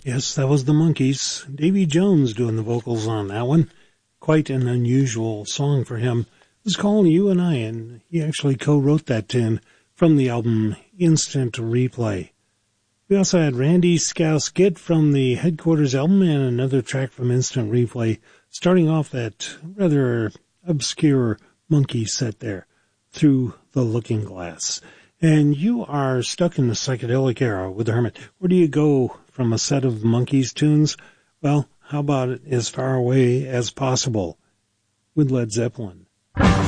Yes, that was the Monkees. Davy Jones doing the vocals on that one. Quite an unusual song for him. It was called You and I, and he actually co-wrote that tune from the album Instant Replay. We also had Randy Scouse Get from the Headquarters album and another track from Instant Replay, starting off that rather obscure Monkey set there, Through the Looking Glass. And you are stuck in the psychedelic era with the Hermit. Where do you go from a set of Monkees tunes? Well, how about as far away as possible with Led Zeppelin?